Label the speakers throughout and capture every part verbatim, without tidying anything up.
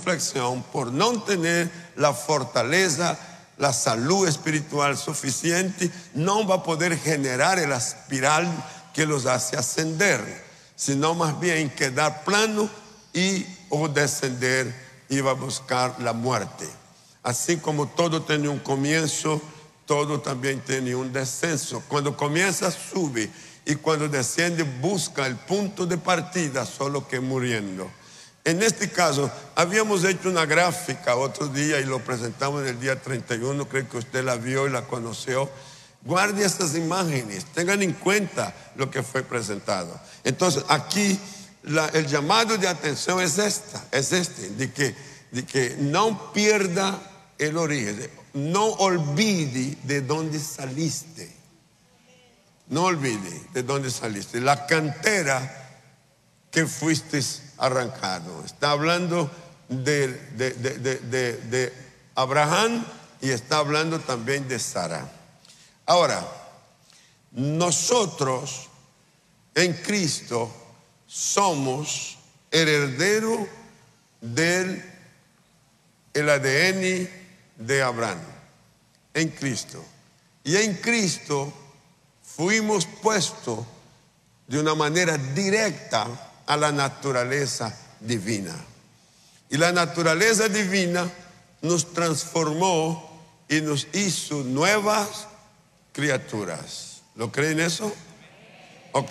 Speaker 1: flexión, por no tener la fortaleza, la salud espiritual suficiente, no va a poder generar el espiral que los hace ascender, sino más bien quedar plano y o descender y va a buscar la muerte. Así como todo tiene un comienzo, todo también tiene un descenso. Cuando comienza sube y cuando desciende busca el punto de partida, solo que muriendo. En este caso, habíamos hecho una gráfica otro día y lo presentamos en el día treinta y uno, creo que usted la vio y la conoció. Guarde estas imágenes, tengan en cuenta lo que fue presentado. Entonces, aquí la, el llamado de atención es esta, es este, de que, de que no pierda el origen, no olvide de dónde saliste. No olvide de dónde saliste, la cantera que fuiste arrancado. Está hablando de, de, de, de, de, de Abraham y está hablando también de Sara. Ahora, nosotros en Cristo somos herederos del el A D N de Abraham, en Cristo. Y en Cristo fuimos puestos de una manera directa a la naturaleza divina. Y la naturaleza divina nos transformó y nos hizo nuevas criaturas. ¿Lo creen eso? Ok.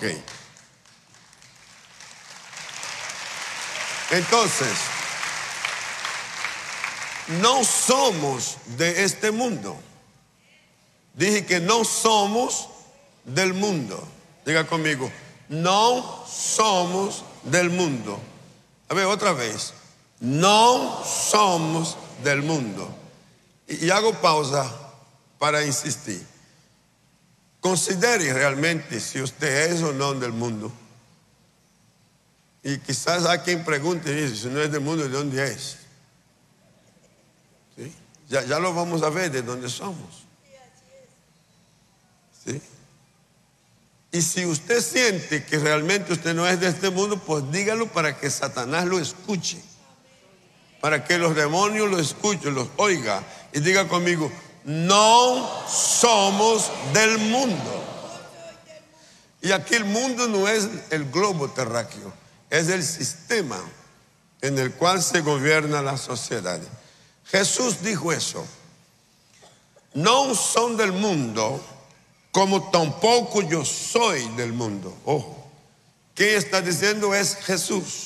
Speaker 1: Entonces, no somos de este mundo. Dije que no somos del mundo. Diga conmigo, no somos del mundo. A ver, otra vez. No somos del mundo. Y, y hago pausa para insistir. Considere realmente si usted es o no del mundo. Y quizás hay quien pregunte, dice, si no es del mundo, ¿de dónde es? ¿Sí? Ya, ya lo vamos a ver de dónde somos. ¿Sí? Y si usted siente que realmente usted no es de este mundo, pues dígalo para que Satanás lo escuche. Para que los demonios lo escuchen, los oiga. Y diga conmigo, no somos del mundo. Y aquí el mundo no es el globo terráqueo, es el sistema en el cual se gobierna la sociedad. Jesús dijo eso. No son del mundo, como tampoco yo soy del mundo. Ojo, ¿qué está diciendo? Es Jesús.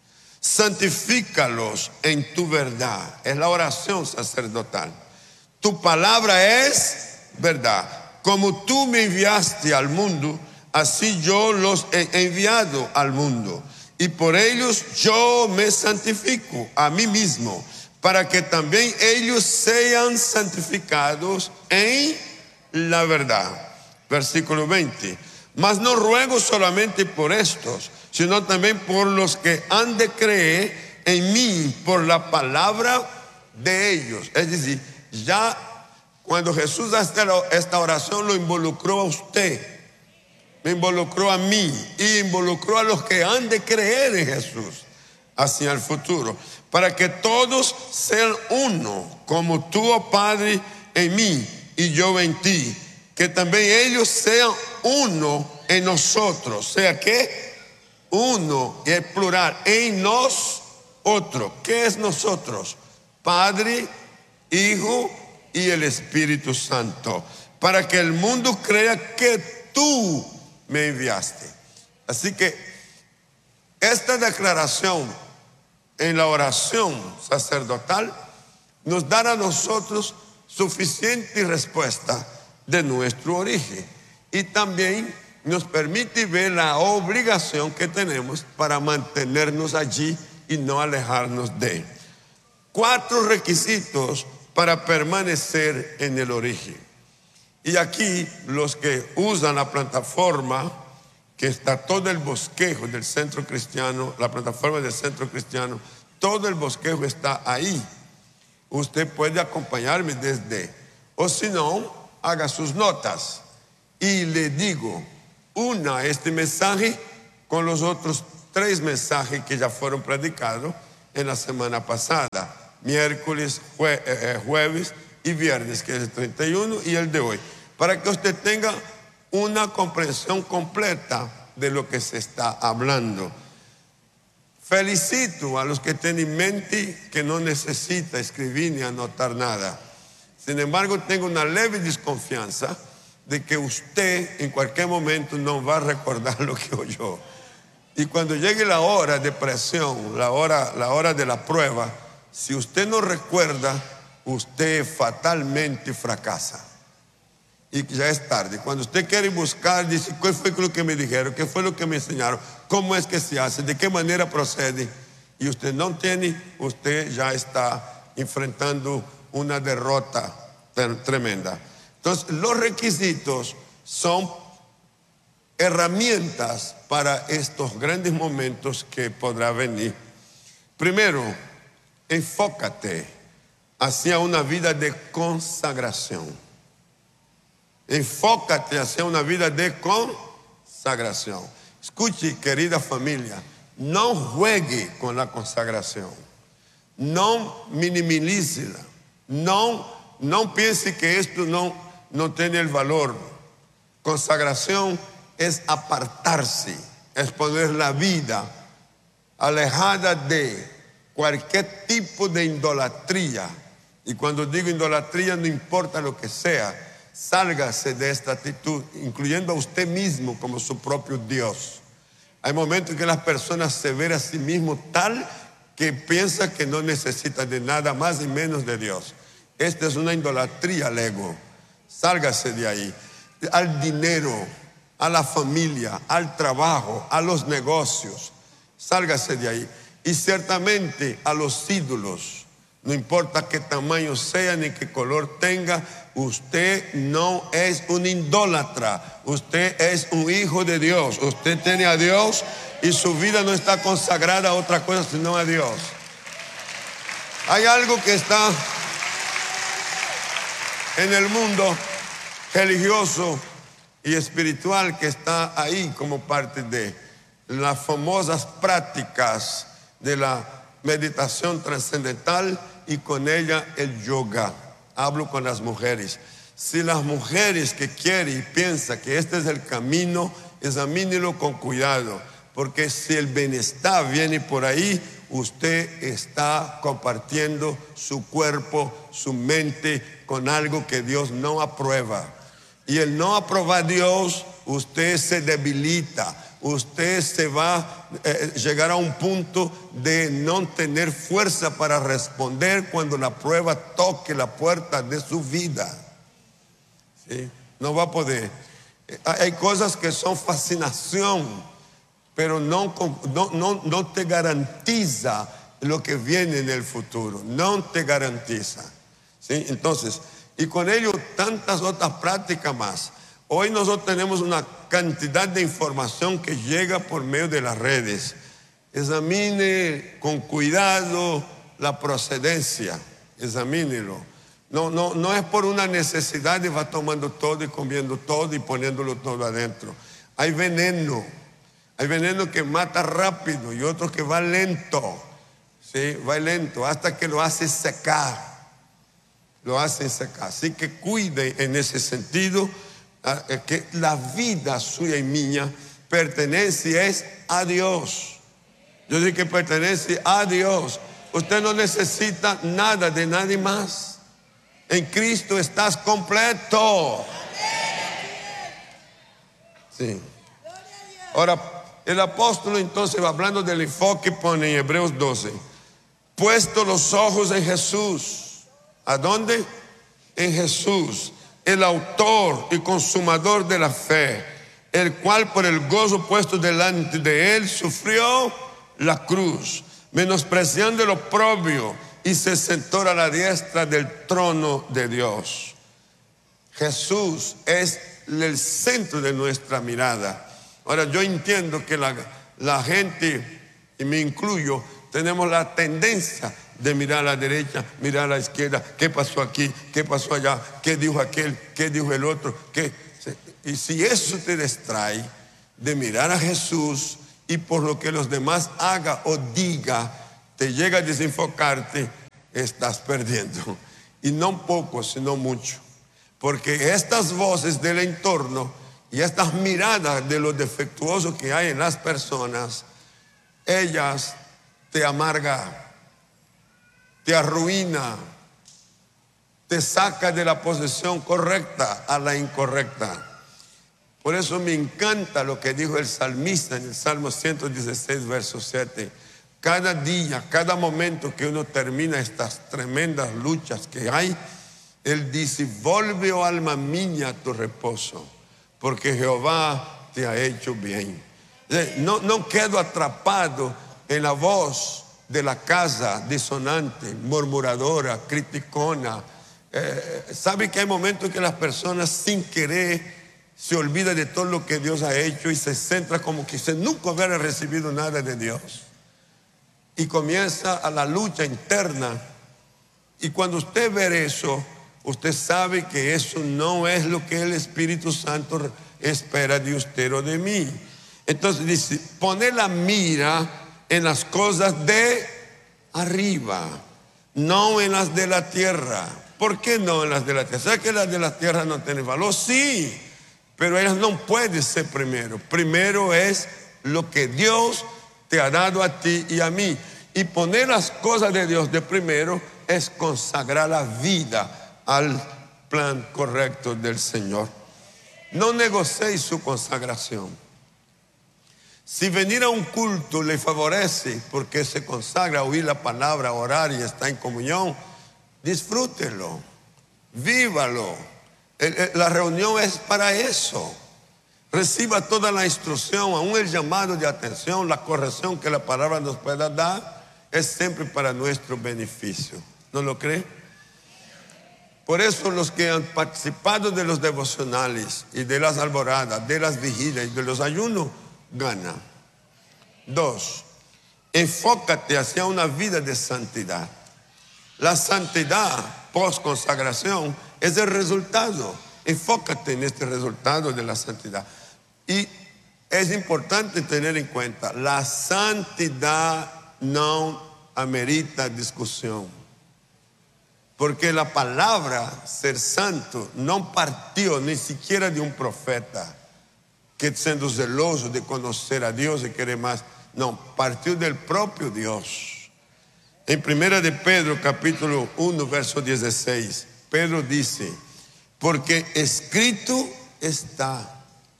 Speaker 1: Santifícalos en tu verdad. Es la oración sacerdotal. Tu palabra es verdad. Como tú me enviaste al mundo, así yo los he enviado al mundo. Y por ellos yo me santifico a mí mismo, para que también ellos sean santificados en la verdad. Versículo veinte. Mas no ruego solamente por estos, sino también por los que han de creer en mí por la palabra de ellos. Es decir, ya cuando Jesús hace esta oración lo involucró a usted, me involucró a mí y involucró a los que han de creer en Jesús hacia el futuro, para que todos sean uno, como tú, oh Padre, en mí y yo en ti, que también ellos sean uno en nosotros. O sea que uno es plural, en nosotros. ¿Qué es nosotros? Padre, Hijo y el Espíritu Santo, para que el mundo crea que tú me enviaste. Así que esta declaración en la oración sacerdotal nos da a nosotros suficiente respuesta de nuestro origen y también nos permite ver la obligación que tenemos para mantenernos allí y no alejarnos de él. Cuatro requisitos para permanecer en el origen. Y aquí los que usan la plataforma que está todo el bosquejo del Centro Cristiano, la plataforma del Centro Cristiano, todo el bosquejo está ahí. Usted puede acompañarme desde, o si no, haga sus notas y le digo, una este mensaje con los otros tres mensajes que ya fueron predicados en la semana pasada, miércoles, jue, eh, jueves y viernes, que es el treinta y uno, y el de hoy, para que usted tenga una comprensión completa de lo que se está hablando. Felicito a los que tienen mente que no necesita escribir ni anotar nada. Sin embargo, tengo una leve desconfianza de que usted en cualquier momento no va a recordar lo que oyó. Y cuando llegue la hora de presión, la hora, la hora de la prueba, si usted no recuerda, usted fatalmente fracasa. Y ya es tarde. Cuando usted quiere buscar, dice, ¿qué fue lo que me dijeron? ¿Qué fue lo que me enseñaron? ¿Cómo es que se hace? ¿De qué manera procede? Y usted no tiene, usted ya está enfrentando una derrota tremenda. Entonces, los requisitos son herramientas para estos grandes momentos que podrá venir. Primero, enfócate hacia una vida de consagración. Enfócate hacia una vida de consagración. Escuche, querida familia, no juegue con la consagración. No minimícela. No, no piense que esto no, no tiene el valor. Consagración es apartarse, es poner la vida alejada de cualquier tipo de idolatría. Y cuando digo idolatría, no importa lo que sea, sálgase de esta actitud, incluyendo a usted mismo como su propio Dios. Hay momentos en que las personas se ven a sí mismos tal que piensan que no necesitan de nada más y menos de Dios. Esta es una idolatría al ego. Sálgase de ahí. Al dinero, a la familia, al trabajo, a los negocios. Sálgase de ahí. Y ciertamente a los ídolos, no importa qué tamaño sea ni qué color tenga, usted no es un idólatra, usted es un hijo de Dios, usted tiene a Dios y su vida no está consagrada a otra cosa sino a Dios. Hay algo que está en el mundo religioso y espiritual que está ahí como parte de las famosas prácticas de la meditación trascendental y con ella el yoga. Hablo con las mujeres. Si las mujeres que quieren y piensan que este es el camino, examínelo con cuidado, porque si el bienestar viene por ahí, usted está compartiendo su cuerpo, su mente con algo que Dios no aprueba. Y el no aprobar a Dios, usted se debilita. Usted se va a eh, llegar a un punto de no tener fuerza para responder cuando la prueba toque la puerta de su vida. ¿Sí? No va a poder. Hay cosas que son fascinación, pero no, no, no, no te garantiza lo que viene en el futuro. No te garantiza. ¿Sí? Entonces, y con ello tantas otras prácticas más. Hoy nosotros tenemos una cantidad de información que llega por medio de las redes. Examine con cuidado la procedencia, examínelo. No, no, no es por una necesidad de va tomando todo y comiendo todo y poniéndolo todo adentro. Hay veneno, hay veneno que mata rápido y otro que va lento, ¿sí? Va lento hasta que lo hace secar, lo hace secar. Así que cuide en ese sentido. Que la vida suya y mía pertenece es a Dios. Yo digo que pertenece a Dios. Usted no necesita nada de nadie más. En Cristo estás completo. Sí. Ahora, el apóstol entonces va hablando del enfoque, pone en Hebreos doce: puesto los ojos en Jesús. ¿A dónde? En Jesús, el autor y consumador de la fe, el cual por el gozo puesto delante de él sufrió la cruz, menospreciando el oprobio, y se sentó a la diestra del trono de Dios. Jesús es el centro de nuestra mirada. Ahora, yo entiendo que la, la gente, y me incluyo, tenemos la tendencia de mirar a la derecha, mirar a la izquierda, qué pasó aquí, qué pasó allá, qué dijo aquel, qué dijo el otro, qué. Y si eso te distrae de mirar a Jesús y por lo que los demás haga o diga, te llega a desenfocarte, estás perdiendo. Y no poco, sino mucho. Porque estas voces del entorno y estas miradas de lo defectuoso que hay en las personas, ellas te amargan, te arruina, te saca de la posición correcta a la incorrecta. Por eso me encanta lo que dijo el salmista en el Salmo ciento dieciséis, verso siete. Cada día, cada momento que uno termina estas tremendas luchas que hay, él dice: vuelve, oh alma mía, a tu reposo, porque Jehová te ha hecho bien. No, no quedo atrapado en la voz de la casa disonante, murmuradora, criticona. Eh, ¿Sabe que hay momentos que las personas sin querer se olvidan de todo lo que Dios ha hecho y se centra como que se nunca hubiera recibido nada de Dios? Y comienza a la lucha interna. Y cuando usted ve eso, usted sabe que eso no es lo que el Espíritu Santo espera de usted o de mí. Entonces dice: pone la mira en las cosas de arriba, no en las de la tierra. ¿Por qué no en las de la tierra? ¿Sabe que las de la tierra no tienen valor? Sí, pero ellas no pueden ser primero. Primero es lo que Dios te ha dado a ti y a mí. Y poner las cosas de Dios de primero es consagrar la vida al plan correcto del Señor. No negocie su consagración. Si venir a un culto le favorece porque se consagra a oír la palabra, a orar y está en comunión, disfrútelo, vívalo. La reunión es para eso. Reciba toda la instrucción, aún el llamado de atención, la corrección que la palabra nos pueda dar, es siempre para nuestro beneficio. ¿No lo cree? Por eso los que han participado de los devocionales y de las alboradas, de las vigilias y de los ayunos, ganan. Dos, enfócate hacia una vida de santidad. La santidad post consagración es el resultado. Enfócate en este resultado de la santidad. Y es importante tener en cuenta: la santidad no amerita discusión, porque la palabra ser santo no partió ni siquiera de un profeta que, siendo celoso de conocer a Dios y querer más, no, partió del propio Dios. En primera de Pedro capítulo uno verso dieciséis, Pedro dice: porque escrito está,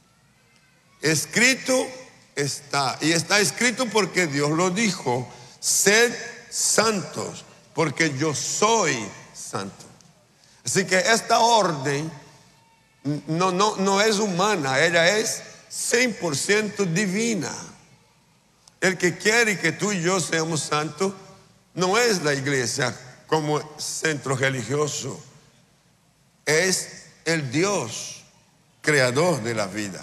Speaker 1: escrito está, y está escrito porque Dios lo dijo: sed santos, porque yo soy santo. Así que esta orden no, no, no es humana, ella es cien por ciento divina. El que quiere que tú y yo seamos santos no es la iglesia como centro religioso, es el Dios creador de la vida.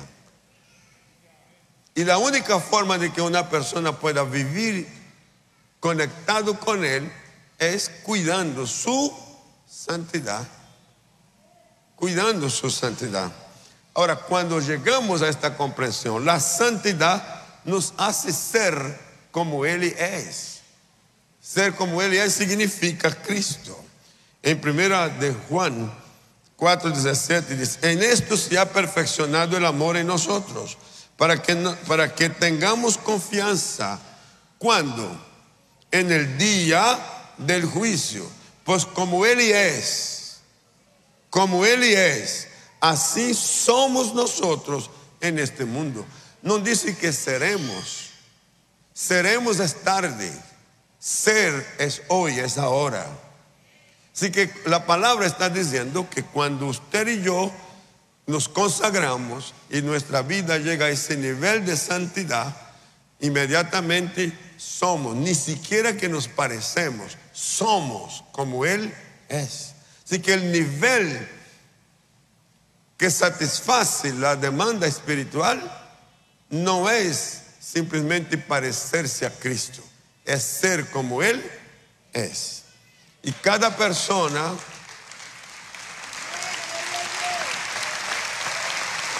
Speaker 1: Y la única forma de que una persona pueda vivir conectado con Él es cuidando su santidad. Cuidando su santidad. Ahora, cuando llegamos a esta comprensión, la santidad nos hace ser como Él es. Ser como Él es significa Cristo. En primera de Juan cuatro diecisiete dice: en esto se ha perfeccionado el amor en nosotros, para que, no, para que tengamos confianza cuando en el día del juicio. Pues como Él es, como Él es, así somos nosotros en este mundo. No dice que seremos. Seremos es tarde. Ser es hoy, es ahora. Así que la palabra está diciendo que cuando usted y yo nos consagramos y nuestra vida llega a ese nivel de santidad, inmediatamente somos, ni siquiera que nos parecemos, somos como Él es. Así que el nivel que satisface la demanda espiritual no es simplemente parecerse a Cristo, es ser como Él es. Y cada persona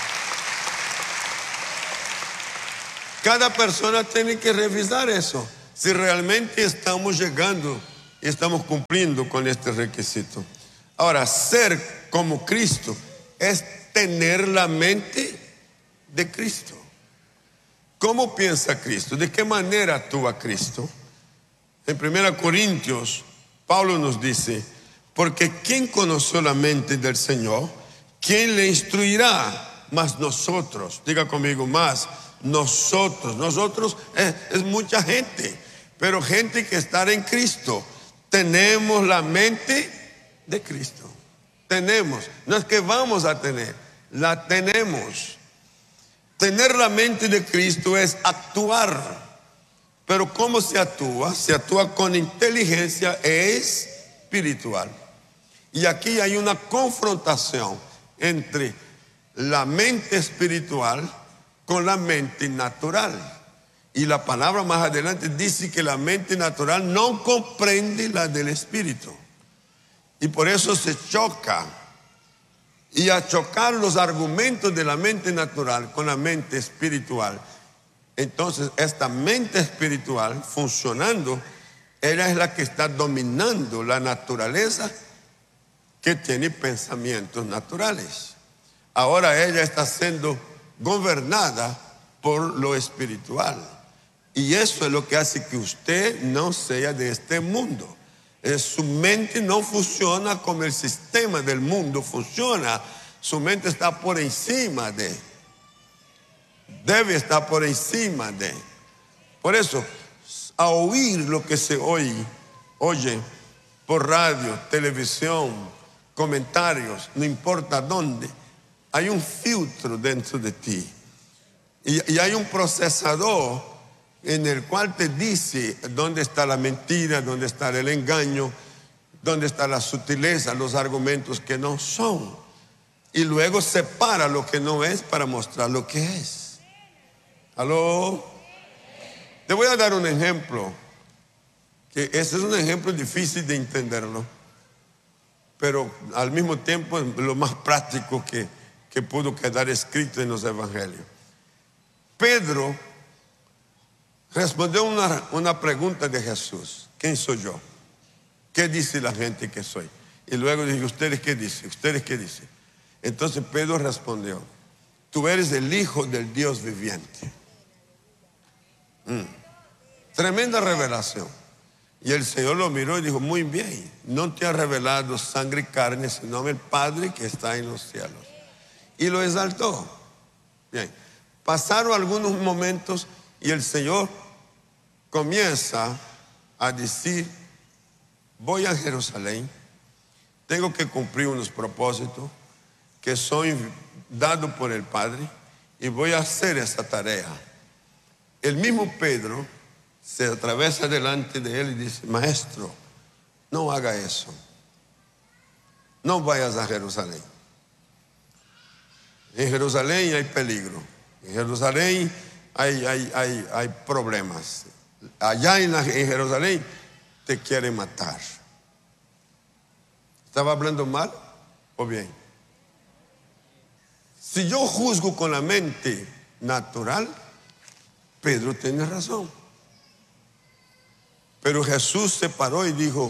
Speaker 1: cada persona tiene que revisar eso. si realmente estamos llegando y estamos cumpliendo con este requisito. Ahora, ser como Cristo es tener la mente de Cristo. ¿Cómo piensa Cristo? ¿De qué manera actúa Cristo? En primera Corintios, Pablo nos dice, porque ¿quién conoció la mente del Señor? ¿Quién le instruirá? Más nosotros, diga conmigo, más nosotros. Nosotros es, es mucha gente, pero gente que está en Cristo. Tenemos la mente de Cristo. Tenemos, no es que vamos a tener, la tenemos. Tener la mente de Cristo es actuar. Pero ¿cómo se actúa? Se actúa con inteligencia espiritual. Y aquí hay una confrontación entre la mente espiritual con la mente natural. Y la palabra más adelante dice que la mente natural no comprende la del espíritu. Y por eso se choca. Y a chocar los argumentos de la mente natural con la mente espiritual, entonces esta mente espiritual funcionando, ella es la que está dominando la naturaleza que tiene pensamientos naturales. Ahora ella está siendo gobernada por lo espiritual. Y eso es lo que hace que usted no sea de este mundo. Su mente no funciona como el sistema del mundo funciona. Su mente está por encima de. Debe estar por encima de. Por eso, a oír lo que se oye, oye por radio, televisión, comentarios, no importa dónde, hay un filtro dentro de ti. Y, y hay un procesador en el cual te dice dónde está la mentira, dónde está el engaño, dónde está la sutileza, los argumentos que no son. Y luego separa lo que no es para mostrar lo que es. ¿Aló? Te voy a dar un ejemplo, que ese es un ejemplo difícil de entenderlo, pero al mismo tiempo es lo más práctico que, que pudo quedar escrito en los evangelios. Pedro respondió una, una pregunta de Jesús: ¿quién soy yo? ¿Qué dice la gente que soy? Y luego dije: ¿ustedes qué dicen? ¿Ustedes qué dicen? Entonces Pedro respondió: tú eres el Hijo del Dios viviente. Mm. Tremenda revelación. Y el Señor lo miró y dijo: muy bien, no te ha revelado sangre y carne, sino el Padre que está en los cielos. Y lo exaltó. Bien, pasaron algunos momentos y el Señor comienza a decir: voy a Jerusalén, tengo que cumplir unos propósitos que son dados por el Padre y voy a hacer esa tarea. El mismo Pedro se atraviesa delante de él y dice: maestro, no haga eso, no vayas a Jerusalén. En Jerusalén hay peligro, en Jerusalén hay, hay, hay, hay problemas. Allá en, la, en Jerusalén te quieren matar. ¿Estaba hablando mal o bien? Si yo juzgo con la mente natural, Pedro tiene razón. Pero Jesús se paró y dijo: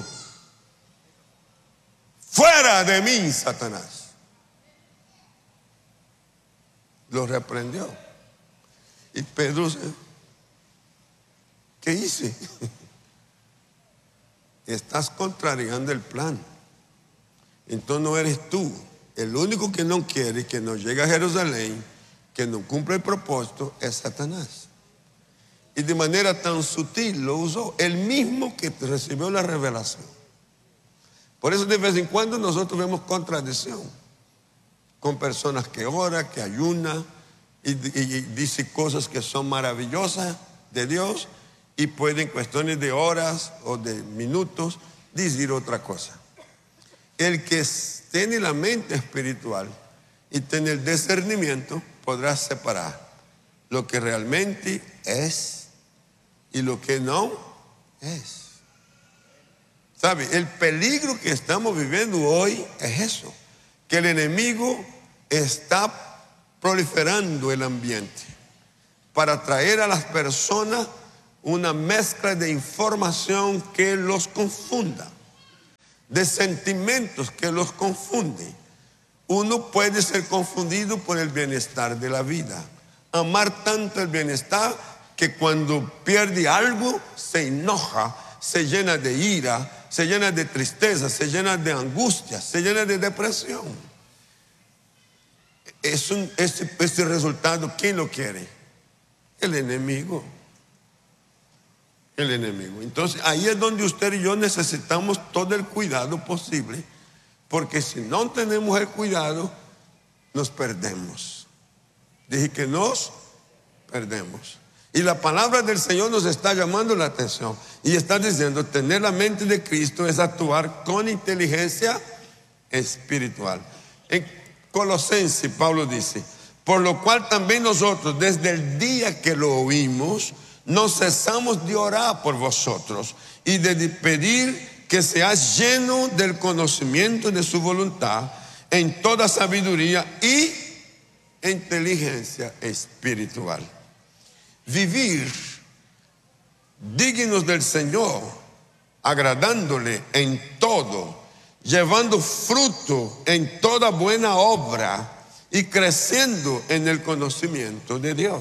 Speaker 1: fuera de mí, Satanás. Lo reprendió. Y Pedro, ¿qué hice? Estás contrariando el plan. Entonces no eres tú. El único que no quiere que no llegue a Jerusalén, que no cumple el propósito, es Satanás. Y de manera tan sutil lo usó, el mismo que recibió la revelación. Por eso de vez en cuando nosotros vemos contradicción con personas que oran, que ayunan y, y, y dicen cosas que son maravillosas de Dios, y pueden en cuestiones de horas o de minutos decir otra cosa. El que tiene la mente espiritual y tiene el discernimiento podrá separar lo que realmente es y lo que no es. ¿Sabe? El peligro que estamos viviendo hoy es eso, que el enemigo está proliferando el ambiente para traer a las personas una mezcla de información que los confunda, de sentimientos que los confunde. Uno puede ser confundido por el bienestar de la vida, amar tanto el bienestar que cuando pierde algo se enoja, se llena de ira, se llena de tristeza, se llena de angustia, se llena de depresión. Es un, ese, ese resultado, ¿quién lo quiere? El enemigo. El enemigo. Entonces ahí es donde usted y yo necesitamos todo el cuidado posible, porque si no tenemos el cuidado, nos perdemos. Dije que nos perdemos. Y la palabra del Señor nos está llamando la atención y está diciendo: tener la mente de Cristo es actuar con inteligencia espiritual. En Colosenses, Pablo dice: por lo cual también nosotros, desde el día que lo oímos, no cesamos de orar por vosotros y de pedir que seáis lleno del conocimiento de su voluntad en toda sabiduría y inteligencia espiritual. Vivir dignos del Señor, agradándole en todo, llevando fruto en toda buena obra y creciendo en el conocimiento de Dios.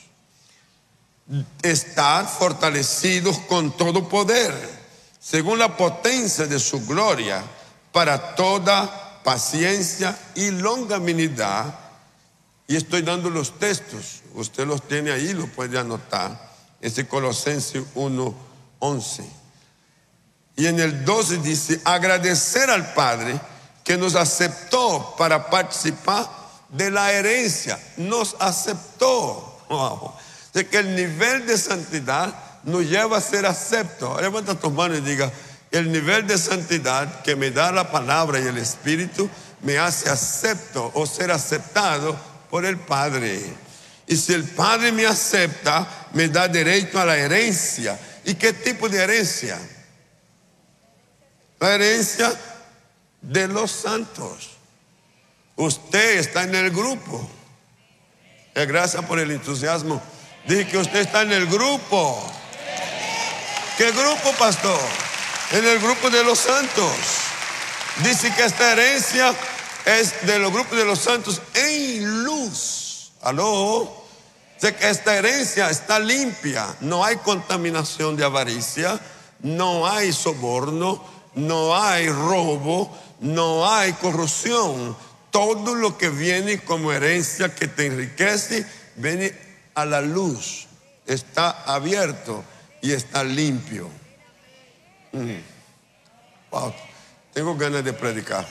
Speaker 1: Estar fortalecidos con todo poder, según la potencia de su gloria, para toda paciencia y longanimidad. Y estoy dando los textos, usted los tiene ahí, lo puede anotar. Es Colosenses uno, once. Y en el doce dice: agradecer al Padre que nos aceptó para participar de la herencia. Nos aceptó. Wow. De que el nivel de santidad nos lleva a ser acepto. Levanta tus manos y diga: el nivel de santidad que me da la palabra y el Espíritu me hace acepto o ser aceptado por el Padre. Y si el Padre me acepta, me da derecho a la herencia. ¿Y qué tipo de herencia? La herencia de los santos. Usted está en el grupo. Eh, gracias por el entusiasmo. Dije que usted está en el grupo. ¿Qué grupo, pastor? En el grupo de los santos. Dice que esta herencia es de los grupos de los santos en luz. ¿Aló? Dice que esta herencia está limpia. No hay contaminación de avaricia, no hay soborno, no hay robo, no hay corrupción. Todo lo que viene como herencia que te enriquece viene a la luz, está abierto y está limpio. Mm. Wow, tengo ganas de predicar.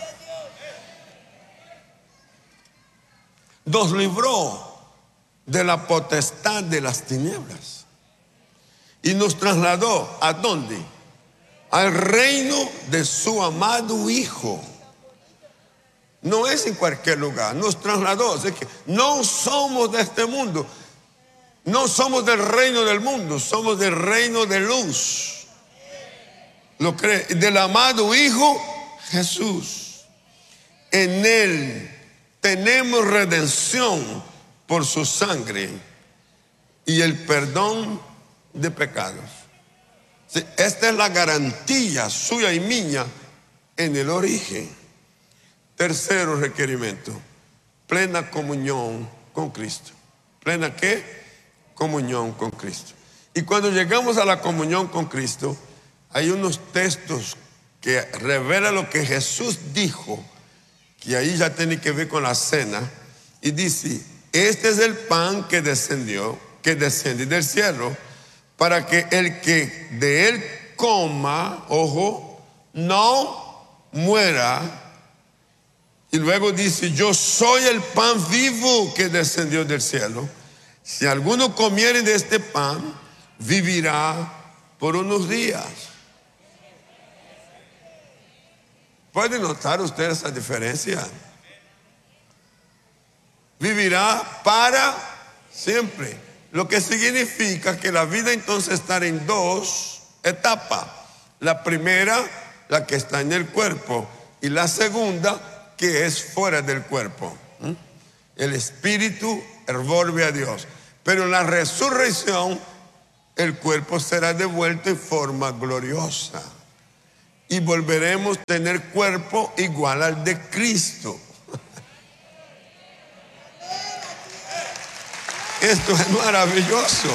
Speaker 1: Nos libró de la potestad de las tinieblas y nos trasladó ¿a dónde? Al reino de su amado Hijo. No es en cualquier lugar, nos trasladó. Es que no somos de este mundo. No somos del reino del mundo, somos del reino de luz. ¿Lo cree? Del amado Hijo Jesús. En Él tenemos redención por su sangre y el perdón de pecados. Esta es la garantía suya y mía en el origen. Tercero requerimiento: plena comunión con Cristo. ¿Plena qué? Comunión con Cristo. Y cuando llegamos a la comunión con Cristo, hay unos textos que revelan lo que Jesús dijo, que ahí ya tiene que ver con la cena, y dice: este es el pan que descendió, que desciende del cielo, para que el que de él coma, ojo, no muera. Y luego dice: yo soy el pan vivo que descendió del cielo. Si alguno comiere de este pan, vivirá por unos días. ¿Puede notar usted esa diferencia? Vivirá para siempre. Lo que significa que la vida entonces está en dos etapas. La primera, la que está en el cuerpo, y la segunda, que es fuera del cuerpo. El espíritu vuelve a Dios. Pero la resurrección el cuerpo será devuelto en forma gloriosa. Y volveremos a tener cuerpo igual al de Cristo. Esto es maravilloso.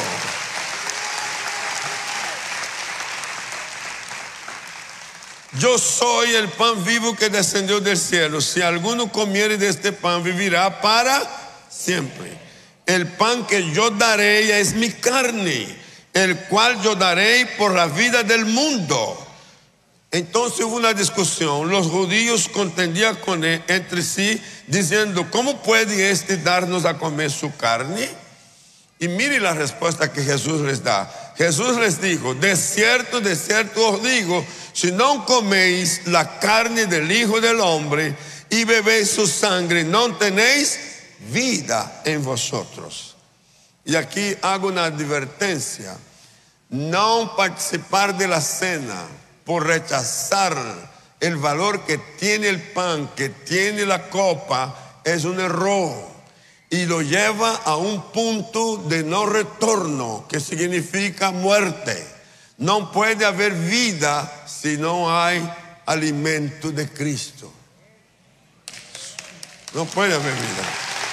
Speaker 1: Yo soy el pan vivo que descendió del cielo. Si alguno comiere de este pan, vivirá para siempre. El pan que yo daré es mi carne, el cual yo daré por la vida del mundo. Entonces hubo una discusión. Los judíos contendían con él, entre sí, diciendo: ¿cómo puede este darnos a comer su carne? Y mire la respuesta que Jesús les da. Jesús les dijo: de cierto, de cierto os digo, si no coméis la carne del Hijo del Hombre y bebéis su sangre, no tenéis vida en vosotros. Y aquí hago una advertencia: no participar de la cena por rechazar el valor que tiene el pan, que tiene la copa, es un error. Y lo lleva a un punto de no retorno, que significa muerte. No puede haber vida si no hay alimento de Cristo. No puede haber vida.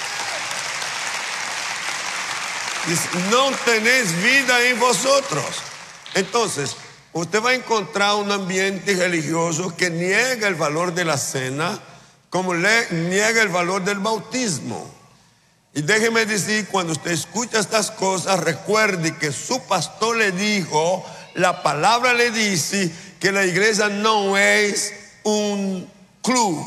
Speaker 1: Dice: no tenéis vida en vosotros. Entonces, usted va a encontrar un ambiente religioso que niega el valor de la cena, como le niega el valor del bautismo. Y déjeme decir, cuando usted escucha estas cosas, recuerde que su pastor le dijo, la palabra le dice que la iglesia no es un club,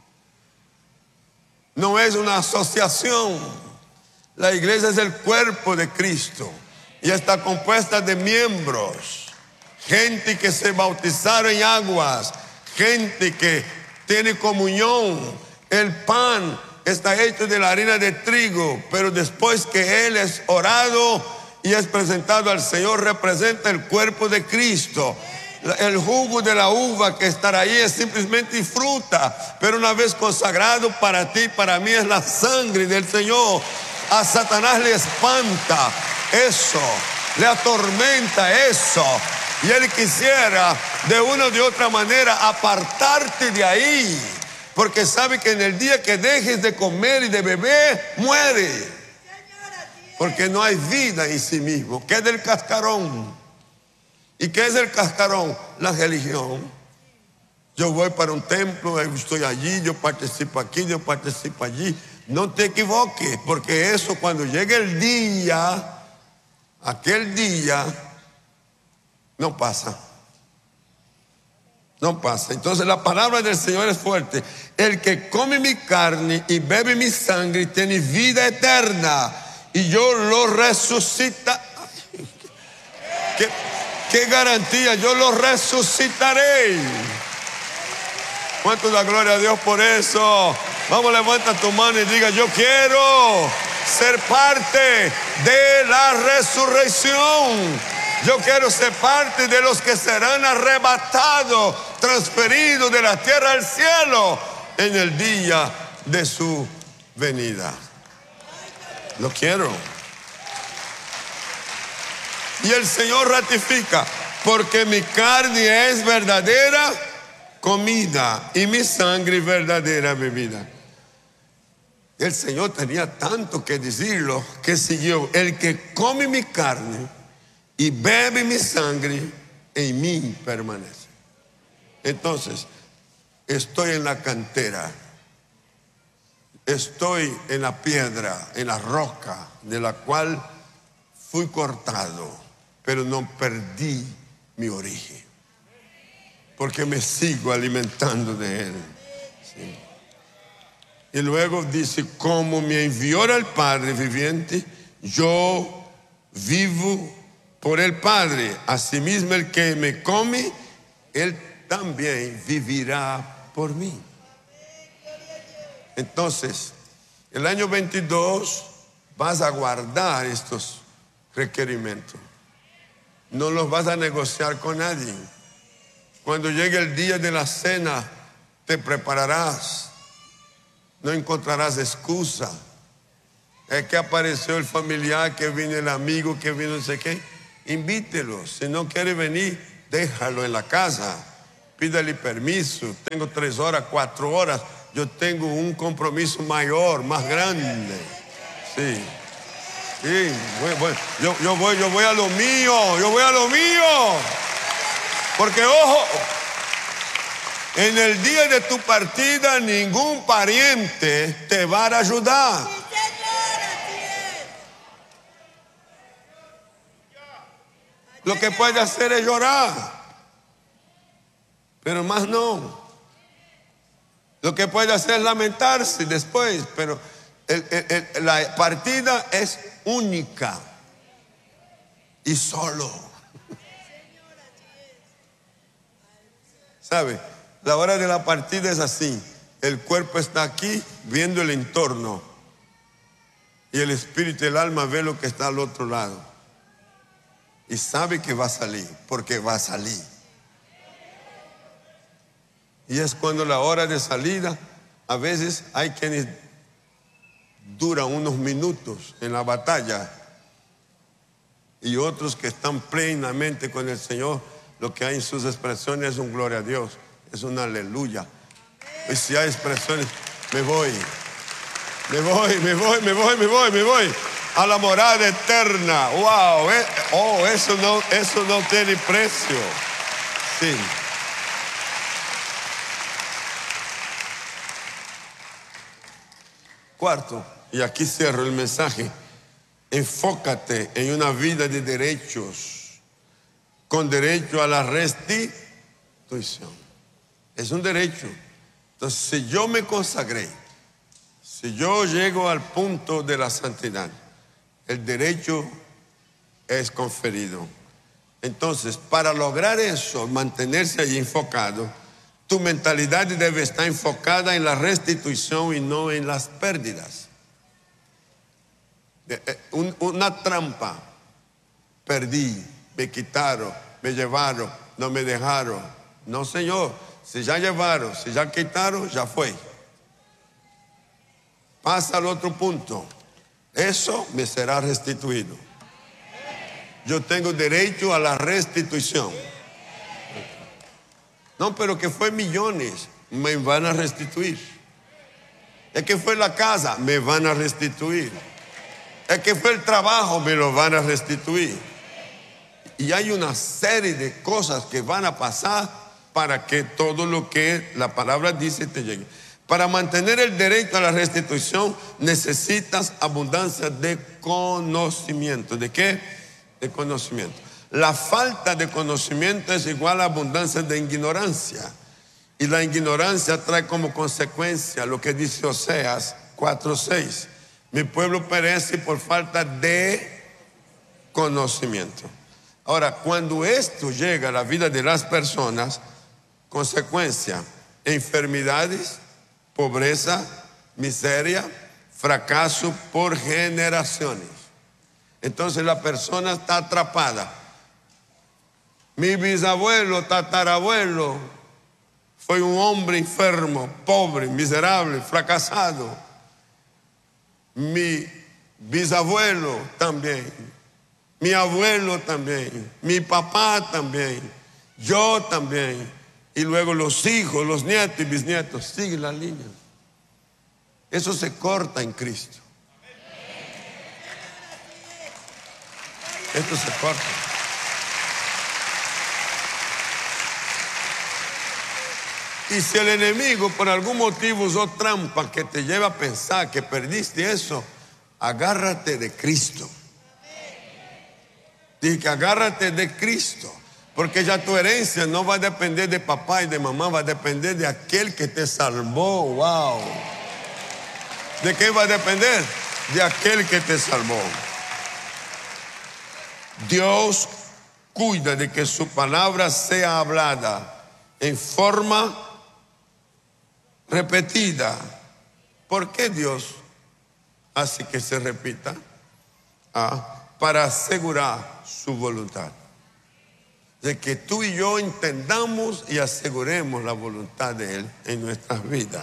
Speaker 1: no es una asociación. La iglesia es el cuerpo de Cristo y está compuesta de miembros, gente que se bautizaron en aguas, gente que tiene comunión. El pan está hecho de la harina de trigo, pero después que él es orado y es presentado al Señor, representa el cuerpo de Cristo. El jugo de la uva que estará ahí es simplemente fruta, pero una vez consagrado para ti, para mí, es la sangre del Señor. A Satanás le espanta eso, le atormenta eso, y él quisiera de una o de otra manera apartarte de ahí, porque sabe que en el día que dejes de comer y de beber, muere, porque no hay vida en sí mismo. ¿Qué es el cascarón? ¿Y qué es el cascarón? La religión. Yo voy para un templo, estoy allí, yo participo aquí, yo participo allí. No te equivoques, porque eso, cuando llegue el día, aquel día, no pasa. No pasa. Entonces la palabra del Señor es fuerte. El que come mi carne y bebe mi sangre tiene vida eterna, y yo lo resucita. ¿Qué, qué garantía? Yo lo resucitaré. ¿Cuánto da gloria a Dios por eso? Vamos, levanta tu mano y diga: yo quiero ser parte de la resurrección. Yo quiero ser parte de los que serán arrebatados, transferidos de la tierra al cielo en el día de su venida. Lo quiero. Y el Señor ratifica: porque mi carne es verdadera comida y mi sangre verdadera bebida. El Señor tenía tanto que decirlo que siguió: el que come mi carne y bebe mi sangre, en mí permanece. Entonces, estoy en la cantera, estoy en la piedra, en la roca de la cual fui cortado, pero no perdí mi origen, porque me sigo alimentando de él. ¿Sí? Y luego dice: como me envió el Padre viviente, yo vivo por el Padre. Asimismo, el que me come, él también vivirá por mí. Entonces, el año veintidós vas a guardar estos requerimientos. No los vas a negociar con nadie. Cuando llegue el día de la cena, te prepararás. No encontrarás excusa. Es que apareció el familiar, que vino el amigo, que vino no sé qué. invítelo. Si no quiere venir, déjalo en la casa. Pídale permiso. Tengo tres horas, cuatro horas. Yo tengo un compromiso mayor, más grande. Sí. Sí, voy, voy. Yo, yo, voy, yo voy a lo mío. Yo voy a lo mío. Porque, ojo, en el día de tu partida, ningún pariente te va a ayudar. Lo que puede hacer es llorar, pero más no. Lo que puede hacer es lamentarse después, pero el, el, el, la partida es única y solo. ¿Sabe? La hora de la partida es así. El cuerpo está aquí viendo el entorno y el espíritu y el alma ve lo que está al otro lado. Y sabe que va a salir, porque va a salir. Y es cuando la hora de salida, a veces hay quienes duran unos minutos en la batalla y otros que están plenamente con el Señor, lo que hay en sus expresiones es un gloria a Dios, es un aleluya. Y si hay expresiones, me voy, me voy, me voy, me voy, me voy, me voy. A la morada eterna. Wow, eh, oh, eso no, eso no tiene precio. Sí. Cuarto, y aquí cierro el mensaje. Enfócate en una vida de derechos, con derecho a la restitución. Es un derecho. Entonces, si yo me consagré, si yo llego al punto de la santidad, el derecho es conferido. Entonces, para lograr eso, mantenerse allí enfocado, tu mentalidad debe estar enfocada en la restitución y no en las pérdidas. Una trampa. Perdí, me quitaron, me llevaron, no me dejaron. No, Señor, si ya llevaron, si ya quitaron, ya fue. Pasa al otro punto. Eso me será restituido. Yo tengo derecho a la restitución. No, pero que fue millones, me van a restituir. Es que fue la casa, me van a restituir. Es que fue el trabajo, me lo van a restituir. Y hay una serie de cosas que van a pasar para que todo lo que la palabra dice te llegue. Para mantener el derecho a la restitución necesitas abundancia de conocimiento. ¿De qué? De conocimiento. La falta de conocimiento es igual a abundancia de ignorancia. Y la ignorancia trae como consecuencia lo que dice Oseas cuatro seis. Mi pueblo perece por falta de conocimiento. Ahora, cuando esto llega a la vida de las personas, consecuencia, enfermedades, pobreza, miseria, fracaso por generaciones. Entonces la persona está atrapada. Mi bisabuelo, tatarabuelo, fue un hombre enfermo, pobre, miserable, fracasado. Mi bisabuelo también, mi abuelo también, mi papá también, yo también. Y luego los hijos, los nietos y bisnietos, sigue la línea. Eso se corta en Cristo. Esto se corta. Y si el enemigo por algún motivo usó trampa que te lleva a pensar que perdiste eso, agárrate de Cristo. Dije que agárrate de Cristo. Porque ya tu herencia no va a depender de papá y de mamá, va a depender de aquel que te salvó. Wow. ¿De qué va a depender? De aquel que te salvó. Dios cuida de que su palabra sea hablada en forma repetida. ¿Por qué Dios hace que se repita? Ah, para asegurar su voluntad. De que tú y yo entendamos y aseguremos la voluntad de Él en nuestras vidas.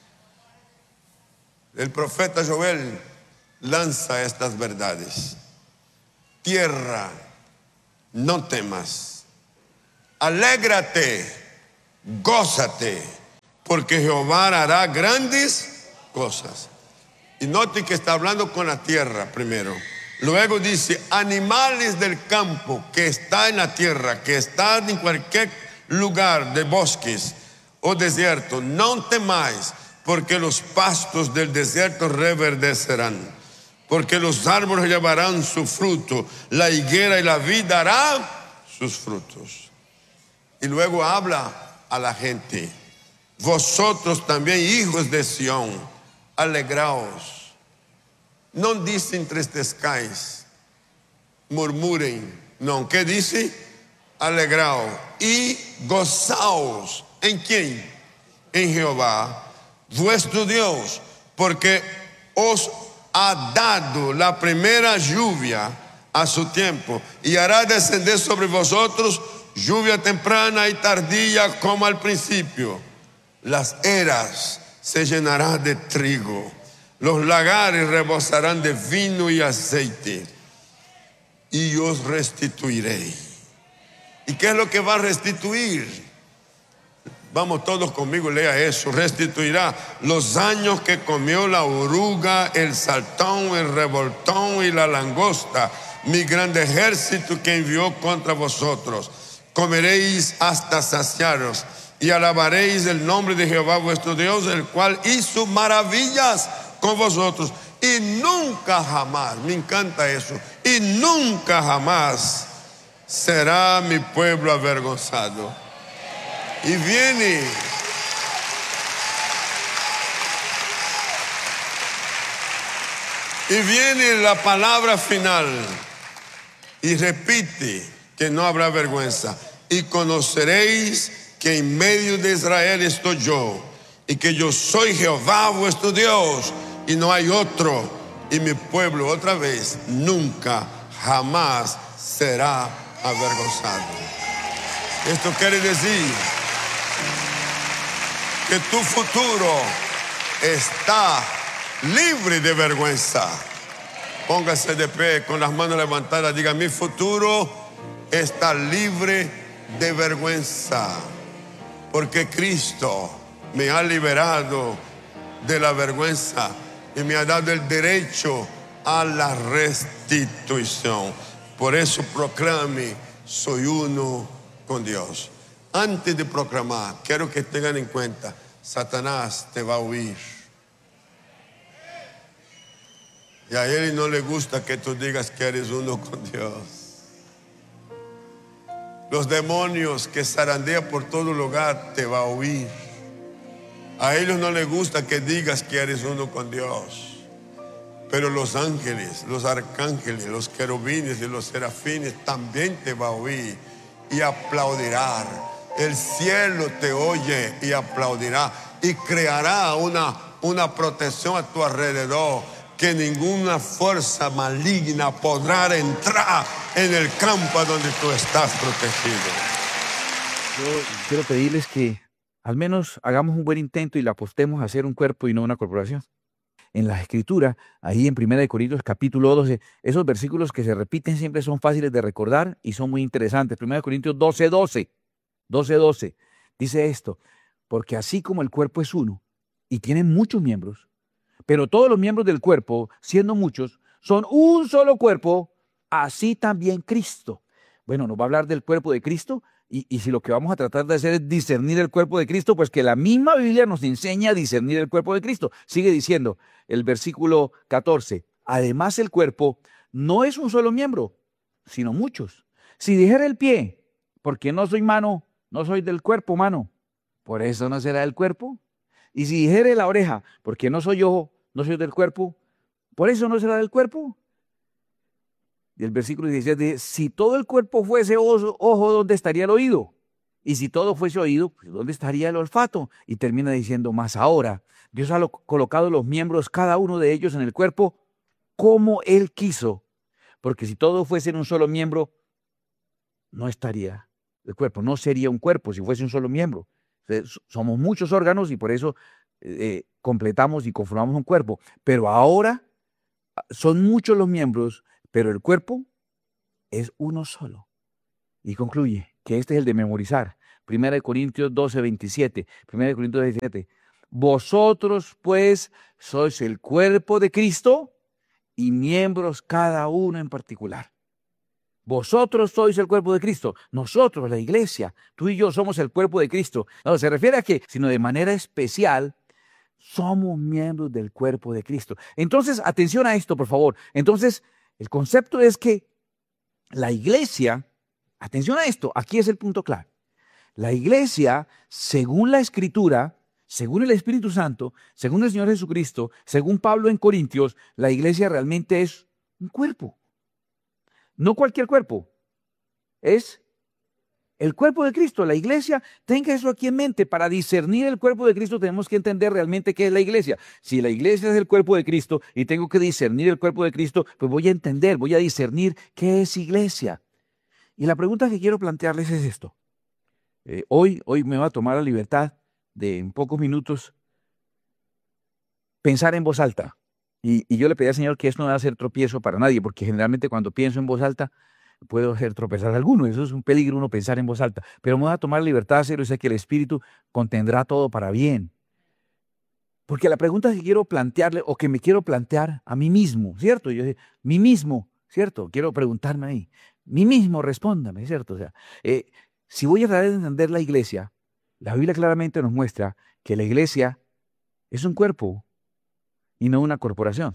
Speaker 1: El profeta Joel lanza estas verdades. Tierra no temas. Alégrate, gózate, porque Jehová hará grandes cosas. Y note que está hablando con la tierra primero. Luego dice, animales del campo que está en la tierra, que está en cualquier lugar de bosques o desierto, no temáis, porque los pastos del desierto reverdecerán, porque los árboles llevarán su fruto, la higuera y la vid darán sus frutos. Y luego habla a la gente, vosotros también, hijos de Sión, alegraos. No dice entristezcáis, murmuren, no, ¿qué dice? Alegraos y gozaos. ¿En quién? En Jehová, vuestro Dios, porque os ha dado la primera lluvia a su tiempo y hará descender sobre vosotros lluvia temprana y tardía como al principio. Las eras se llenarán de trigo, los lagares rebosarán de vino y aceite, y os restituiré. ¿Y qué es lo que va a restituir? Vamos todos conmigo, lea eso. Restituirá los años que comió la oruga, el saltón, el revoltón y la langosta, mi grande ejército que envió contra vosotros. Comeréis hasta saciaros y alabaréis el nombre de Jehová vuestro Dios, el cual hizo maravillas con vosotros. Y nunca jamás, me encanta eso, y nunca jamás será mi pueblo avergonzado. Y viene y viene la palabra final y repite que no habrá vergüenza. Y conoceréis que en medio de Israel estoy yo, y que yo soy Jehová vuestro Dios, y no hay otro, y mi pueblo otra vez nunca jamás será avergonzado. Esto quiere decir que tu futuro está libre de vergüenza. Póngase de pie con las manos levantadas, diga, mi futuro está libre de vergüenza, porque Cristo me ha liberado de la vergüenza y me ha dado el derecho a la restitución. Por eso proclame, soy uno con Dios. Antes de proclamar, quiero que tengan en cuenta, Satanás te va a huir. Y a él no le gusta que tú digas que eres uno con Dios. Los demonios que zarandean por todo lugar te va a huir. A ellos no les gusta que digas que eres uno con Dios. Pero los ángeles, los arcángeles, los querubines y los serafines también te va a oír y aplaudirán. El cielo te oye y aplaudirá y creará una, una protección a tu alrededor, que ninguna fuerza maligna podrá entrar en el campo donde tú estás protegido.
Speaker 2: Yo quiero pedirles que al menos hagamos un buen intento y le apostemos a hacer un cuerpo y no una corporación. En la Escritura, ahí en primera de Corintios capítulo doce, esos versículos que se repiten siempre son fáciles de recordar y son muy interesantes. primera de Corintios doce, doce, doce, doce, dice esto: porque así como el cuerpo es uno y tiene muchos miembros, pero todos los miembros del cuerpo, siendo muchos, son un solo cuerpo, así también Cristo. Bueno, nos va a hablar del cuerpo de Cristo. Y, y si lo que vamos a tratar de hacer es discernir el cuerpo de Cristo, pues que la misma Biblia nos enseña a discernir el cuerpo de Cristo. Sigue diciendo el versículo catorce, además el cuerpo no es un solo miembro, sino muchos. Si dijera el pie, porque no soy mano, no soy del cuerpo, mano, por eso no será del cuerpo. Y si dijere la oreja, porque no soy ojo, no soy del cuerpo, por eso no será del cuerpo. Y el versículo diecisiete dice, si todo el cuerpo fuese ojo, ojo, ¿dónde estaría el oído? Y si todo fuese oído, pues, ¿dónde estaría el olfato? Y termina diciendo, más ahora, Dios ha lo, colocado los miembros, cada uno de ellos en el cuerpo, como Él quiso. Porque si todo fuese en un solo miembro, no estaría el cuerpo, no sería un cuerpo si fuese un solo miembro. Entonces, somos muchos órganos y por eso eh, completamos y conformamos un cuerpo. Pero ahora son muchos los miembros, pero el cuerpo es uno solo. Y concluye que este es el de memorizar. Primera de Corintios doce, veintisiete. Primera de Corintios veintisiete. Vosotros pues sois el cuerpo de Cristo y miembros cada uno en particular. Vosotros sois el cuerpo de Cristo. Nosotros, la iglesia, tú y yo somos el cuerpo de Cristo. No se refiere a que, sino de manera especial, somos miembros del cuerpo de Cristo. Entonces, atención a esto, por favor. Entonces, el concepto es que la iglesia, atención a esto, aquí es el punto clave. La iglesia, según la Escritura, según el Espíritu Santo, según el Señor Jesucristo, según Pablo en Corintios, la iglesia realmente es un cuerpo. No cualquier cuerpo, es el cuerpo de Cristo. La iglesia, tenga eso aquí en mente. Para discernir el cuerpo de Cristo tenemos que entender realmente qué es la iglesia. Si la iglesia es el cuerpo de Cristo y tengo que discernir el cuerpo de Cristo, pues voy a entender, voy a discernir qué es iglesia. Y la pregunta que quiero plantearles es esto. Eh, hoy, hoy me va a tomar la libertad de en pocos minutos pensar en voz alta. Y, y yo le pedí al Señor que esto no va a ser tropiezo para nadie, porque generalmente cuando pienso en voz alta puedo hacer tropezar a alguno. Eso es un peligro, uno pensar en voz alta. Pero me voy a tomar la libertad de hacerlo y sé que el Espíritu contendrá todo para bien. Porque la pregunta que quiero plantearle o que me quiero plantear a mí mismo, ¿cierto? Yo digo, mí mismo, ¿cierto? Quiero preguntarme ahí. Mí mismo, respóndame, ¿cierto? O sea, eh, si voy a tratar de entender la iglesia, la Biblia claramente nos muestra que la iglesia es un cuerpo y no una corporación.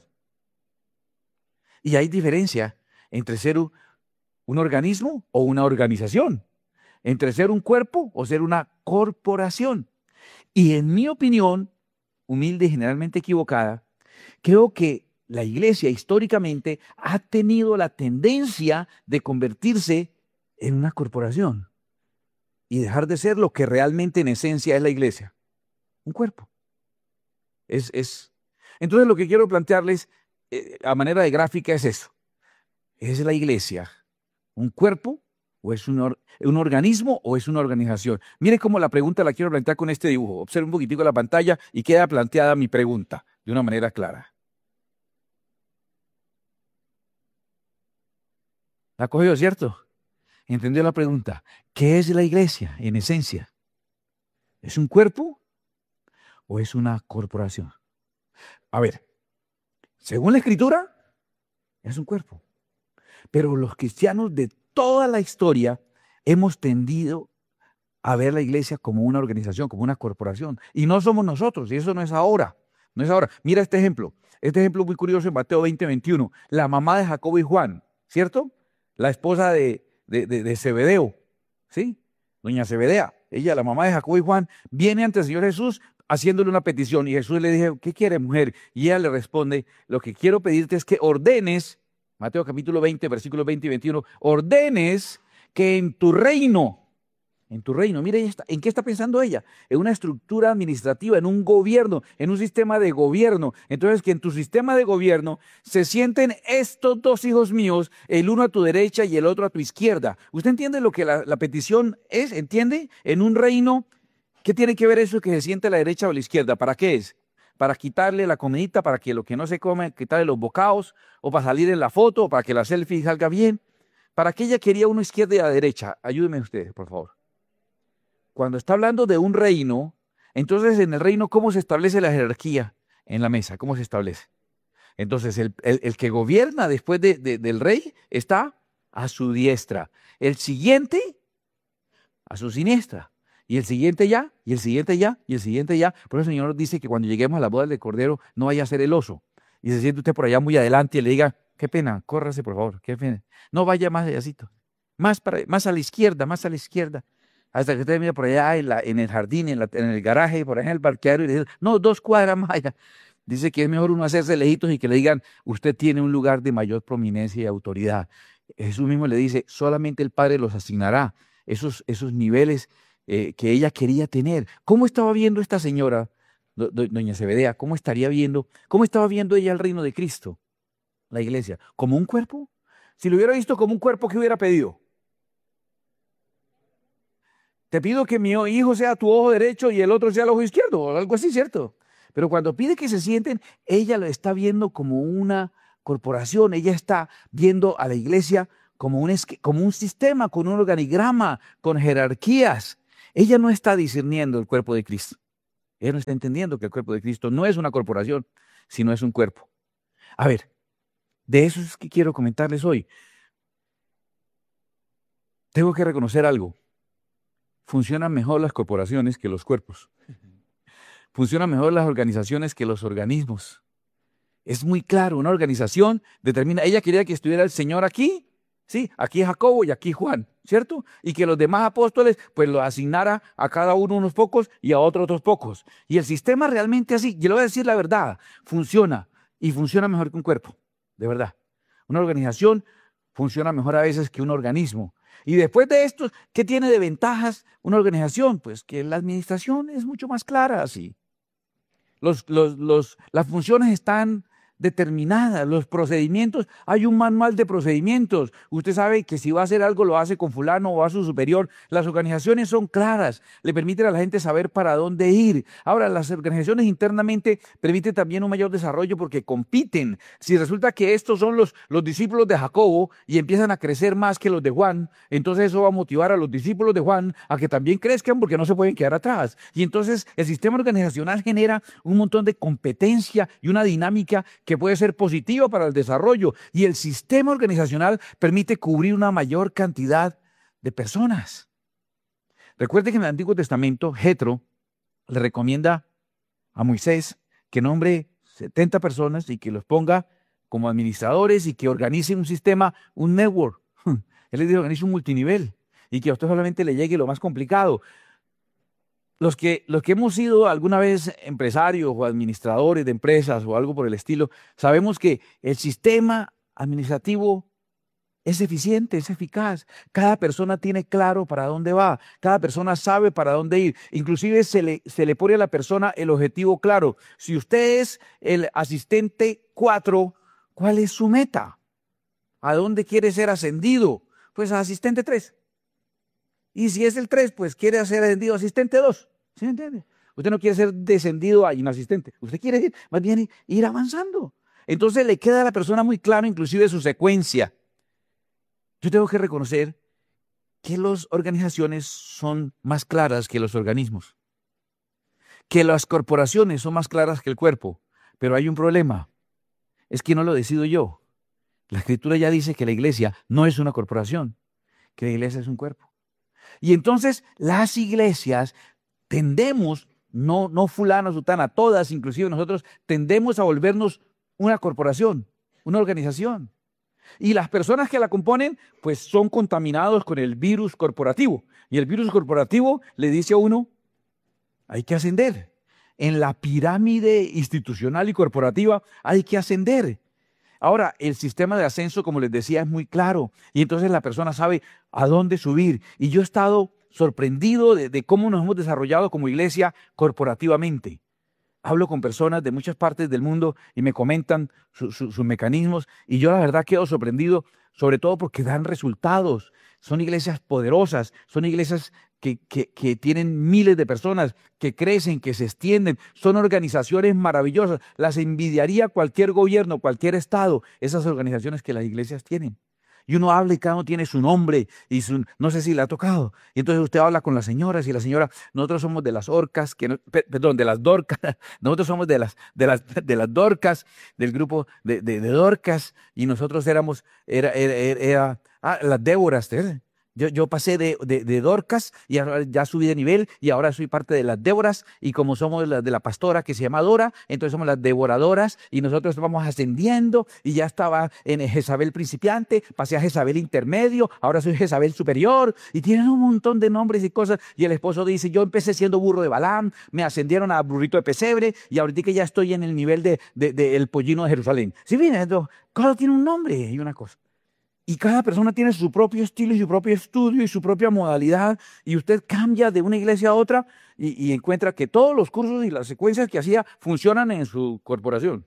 Speaker 2: Y hay diferencia entre ser un, un organismo o una organización, entre ser un cuerpo o ser una corporación. Y en mi opinión, humilde y generalmente equivocada, creo que la iglesia históricamente ha tenido la tendencia de convertirse en una corporación y dejar de ser lo que realmente en esencia es la iglesia, un cuerpo. Es, es. Entonces lo que quiero plantearles eh, a manera de gráfica es eso. ¿Es la iglesia un cuerpo o es un, or, un organismo o es una organización? Mire cómo la pregunta la quiero plantear con este dibujo. Observe un poquitico la pantalla y queda planteada mi pregunta de una manera clara. ¿La cogió, cierto? ¿Entendió la pregunta? ¿Qué es la iglesia en esencia? ¿Es un cuerpo o es una corporación? A ver, según la Escritura, es un cuerpo. Pero los cristianos de toda la historia hemos tendido a ver la iglesia como una organización, como una corporación. Y no somos nosotros, y eso no es ahora. No es ahora. Mira este ejemplo. Este ejemplo muy curioso en Mateo veinte, veintiuno. La mamá de Jacobo y Juan, ¿cierto? La esposa de, de, de, de Zebedeo, ¿sí? Doña Zebedea, ella, la mamá de Jacobo y Juan, viene ante el Señor Jesús haciéndole una petición. Y Jesús le dice, ¿qué quiere, mujer? Y ella le responde, lo que quiero pedirte es que ordenes, Mateo capítulo veinte, versículos veinte y veintiuno, ordenes que en tu reino, en tu reino, mire, ella está, ¿en qué está pensando ella? En una estructura administrativa, en un gobierno, en un sistema de gobierno. Entonces, que en tu sistema de gobierno se sienten estos dos hijos míos, el uno a tu derecha y el otro a tu izquierda. ¿Usted entiende lo que la, la petición es? ¿Entiende? En un reino, ¿qué tiene que ver eso que se siente a la derecha o a la izquierda? ¿Para qué es? Para quitarle la comidita, para que lo que no se come, quitarle los bocados, o para salir en la foto, o para que la selfie salga bien. ¿Para qué ella quería uno izquierda y a la derecha? Ayúdenme ustedes, por favor. Cuando está hablando de un reino, entonces en el reino, ¿cómo se establece la jerarquía en la mesa? ¿Cómo se establece? Entonces, el, el, el que gobierna después de, de, del rey está a su diestra. El siguiente, a su siniestra. Y el siguiente ya, y el siguiente ya, y el siguiente ya. Por eso el Señor dice que cuando lleguemos a la boda del Cordero, no vaya a ser el oso. Y se siente usted por allá muy adelante y le diga, qué pena, córrase por favor, qué pena. No vaya más allácito. Más, para, más a la izquierda, más a la izquierda. Hasta que usted mira por allá en, la, en el jardín, en, la, en el garaje, por allá en el parqueadero, y le dice, no, dos cuadras más allá. Dice que es mejor uno hacerse lejitos y que le digan, usted tiene un lugar de mayor prominencia y autoridad. Jesús mismo le dice, solamente el Padre los asignará, esos, esos niveles eh, que ella quería tener. ¿Cómo estaba viendo esta señora, do, do, doña Zebedea? ¿Cómo estaría viendo, cómo estaba viendo ella el reino de Cristo, la iglesia? ¿Como un cuerpo? Si lo hubiera visto como un cuerpo, ¿qué hubiera pedido? Te pido que mi hijo sea tu ojo derecho y el otro sea el ojo izquierdo, o algo así, ¿cierto? Pero cuando pide que se sienten, ella lo está viendo como una corporación, ella está viendo a la iglesia como un, esque- como un sistema, con un organigrama, con jerarquías. Ella no está discerniendo el cuerpo de Cristo. Ella no está entendiendo que el cuerpo de Cristo no es una corporación, sino es un cuerpo. A ver, de eso es que quiero comentarles hoy. Tengo que reconocer algo. Funcionan mejor las corporaciones que los cuerpos. Funcionan mejor las organizaciones que los organismos. Es muy claro, una organización determina, ella quería que estuviera el Señor aquí, sí, aquí Jacobo y aquí Juan, ¿cierto? Y que los demás apóstoles pues lo asignara a cada uno unos pocos y a otros otros pocos. Y el sistema realmente así, yo le voy a decir la verdad, funciona y funciona mejor que un cuerpo, de verdad. Una organización funciona mejor a veces que un organismo. Y después de esto, ¿qué tiene de ventajas una organización? Pues que la administración es mucho más clara así. Los, los, los, las funciones están determinadas, los procedimientos, hay un manual de procedimientos. Usted sabe que si va a hacer algo lo hace con fulano o a su superior. Las organizaciones son claras, le permiten a la gente saber para dónde ir. Ahora, las organizaciones internamente permiten también un mayor desarrollo porque compiten. Si resulta que estos son los, los discípulos de Jacobo y empiezan a crecer más que los de Juan, entonces eso va a motivar a los discípulos de Juan a que también crezcan porque no se pueden quedar atrás. Y entonces el sistema organizacional genera un montón de competencia y una dinámica que puede ser positiva para el desarrollo. Y el sistema organizacional permite cubrir una mayor cantidad de personas. Recuerde que en el Antiguo Testamento, Jetro le recomienda a Moisés que nombre setenta personas y que los ponga como administradores y que organice un sistema, un network. Él le dijo, organice un multinivel y que a usted solamente le llegue lo más complicado. Los que, los que hemos sido alguna vez empresarios o administradores de empresas o algo por el estilo, sabemos que el sistema administrativo es eficiente, es eficaz. Cada persona tiene claro para dónde va, cada persona sabe para dónde ir. Inclusive se le, se le pone a la persona el objetivo claro. Si usted es el asistente cuatro, ¿cuál es su meta? ¿A dónde quiere ser ascendido? Pues a asistente tres. Y si es el tres, pues quiere ser ascendido a asistente dos. ¿Sí me entiende? Usted no quiere ser descendido a inasistente. Usted quiere ir, más bien ir avanzando. Entonces le queda a la persona muy claro, inclusive su secuencia. Yo tengo que reconocer que las organizaciones son más claras que los organismos. Que las corporaciones son más claras que el cuerpo. Pero hay un problema. Es que no lo decido yo. La Escritura ya dice que la iglesia no es una corporación, que la iglesia es un cuerpo. Y entonces las iglesias tendemos, no, no fulano, sutana, todas, inclusive nosotros, tendemos a volvernos una corporación, una organización. Y las personas que la componen, pues son contaminados con el virus corporativo. Y el virus corporativo le dice a uno, hay que ascender. En la pirámide institucional y corporativa hay que ascender. Ahora, el sistema de ascenso, como les decía, es muy claro. Y entonces la persona sabe a dónde subir. Y yo he estado sorprendido de, de cómo nos hemos desarrollado como iglesia corporativamente. Hablo con personas de muchas partes del mundo y me comentan su, su, sus mecanismos. Y yo la verdad quedo sorprendido, sobre todo porque dan resultados. Son iglesias poderosas, son iglesias que, que, que tienen miles de personas, que crecen, que se extienden. Son organizaciones maravillosas. Las envidiaría cualquier gobierno, cualquier estado, esas organizaciones que las iglesias tienen. Y uno habla y cada uno tiene su nombre y su, no sé si le ha tocado. Y entonces usted habla con las señoras y la señora, nosotros somos de las orcas, que no, perdón, de las dorcas, nosotros somos de las, de las, de las dorcas, del grupo de, de, de dorcas, y nosotros éramos, era, era, era, era ah, las Déboras, ¿eh? Yo, yo pasé de, de, de Dorcas y ahora ya subí de nivel y ahora soy parte de las Déboras, y como somos la, de la pastora que se llama Dora, entonces somos las devoradoras y nosotros vamos ascendiendo, y ya estaba en Jezabel principiante, pasé a Jezabel intermedio, ahora soy Jezabel superior, y tienen un montón de nombres y cosas. Y el esposo dice, yo empecé siendo burro de Balaam, me ascendieron a burrito de pesebre y ahorita que ya estoy en el nivel de, de, de el pollino de Jerusalén. ¿Sí viene? Cada tiene un nombre y una cosa. Y cada persona tiene su propio estilo y su propio estudio y su propia modalidad, y usted cambia de una iglesia a otra y, y encuentra que todos los cursos y las secuencias que hacía funcionan en su corporación.